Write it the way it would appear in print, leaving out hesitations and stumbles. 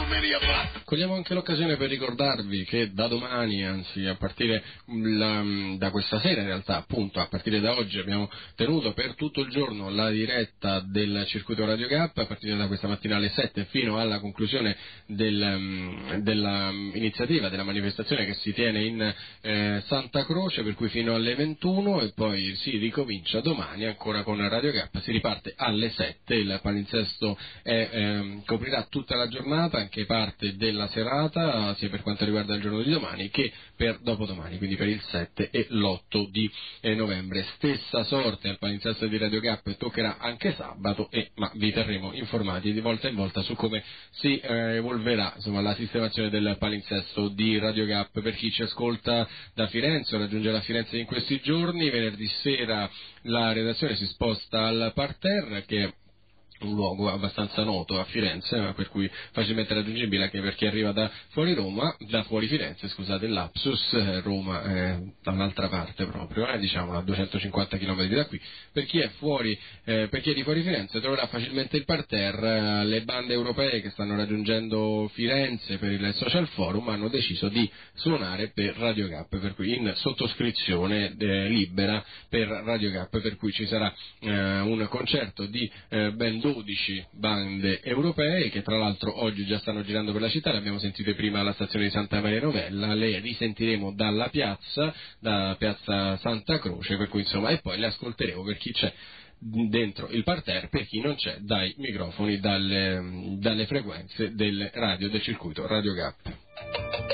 Cogliamo anche l'occasione per ricordarvi che da domani, anzi a partire da questa sera in realtà, appunto a partire da oggi, abbiamo tenuto per tutto il giorno la diretta del circuito Radio Gap, a partire da questa mattina alle 7 fino alla conclusione dell'iniziativa, della manifestazione che si tiene in Santa Croce, per cui fino alle 21, e poi si ricomincia domani ancora con Radio Gap, si riparte alle 7, il palinsesto coprirà tutta la giornata, anche parte della serata, sia per quanto riguarda il giorno di domani che per dopodomani, quindi per il 7 e l'8 di novembre. Stessa sorte al palinsesto di Radio Gap toccherà anche sabato, ma vi terremo informati di volta in volta su come si evolverà la sistemazione del palinsesto di Radio Gap. Per chi ci ascolta da Firenze o raggiunge la Firenze in questi giorni, venerdì sera la redazione si sposta al parterre, che è un luogo abbastanza noto a Firenze, per cui facilmente raggiungibile anche per chi arriva da fuori Firenze, scusate il lapsus, Roma da un'altra parte proprio, diciamo a 250 km da qui. Per chi è di fuori Firenze troverà facilmente il parterre. Le bande europee che stanno raggiungendo Firenze per il Social Forum hanno deciso di suonare per Radio Gap, per cui in sottoscrizione libera per Radio Gap, per cui ci sarà un concerto di ben 12 bande europee che tra l'altro oggi già stanno girando per la città. Le abbiamo sentite prima alla stazione di Santa Maria Novella, le risentiremo da piazza Santa Croce, per cui e poi le ascolteremo per chi c'è dentro il parterre, per chi non c'è dai microfoni, dalle frequenze delle radio del circuito Radio Gap.